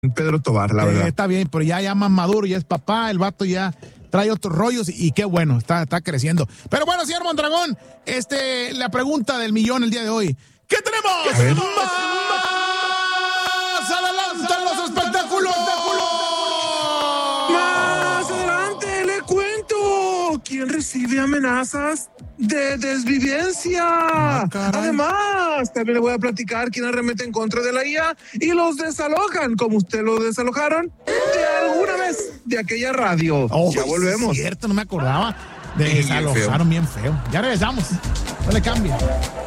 Pedro Tobar, la verdad. Está bien, pero ya más maduro, ya es papá, el vato ya trae otros rollos y qué bueno, está creciendo. Pero bueno, señor Mondragón, la pregunta del millón el día de hoy. ¿Qué tenemos? ¡Más adelante en los espectáculos! Más adelante le cuento quién recibe amenazas de desvivencia. Además, también le voy a platicar quién arremete en contra de la IA y los desalojan, como usted lo desalojaron de alguna vez de aquella radio. Ya volvemos. Es cierto, no me acordaba. Desalojaron bien feo. Ya regresamos. No le cambie.